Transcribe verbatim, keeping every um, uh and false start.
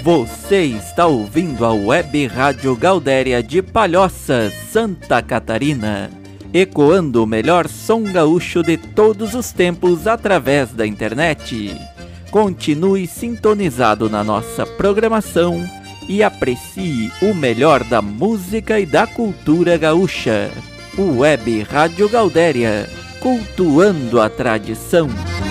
Você está ouvindo a Web Rádio Gaudéria de Palhoça, Santa Catarina, ecoando o melhor som gaúcho de todos os tempos através da internet. Continue sintonizado na nossa programação e aprecie o melhor da música e da cultura gaúcha. Web Rádio Gaudéria, cultuando a tradição.